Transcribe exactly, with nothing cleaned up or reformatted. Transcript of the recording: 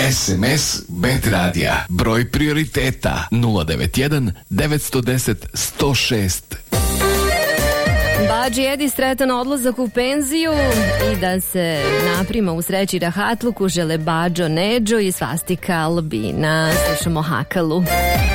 S M S Bet Radija. Broj prioriteta nula devet jedan devet jedan nula jedan sto šest. Badži Edi sretan odlazak u penziju i da se naprima u sreći rahatluku žele Badžo Neđo i Svastika Albina. Slušamo Hakalu.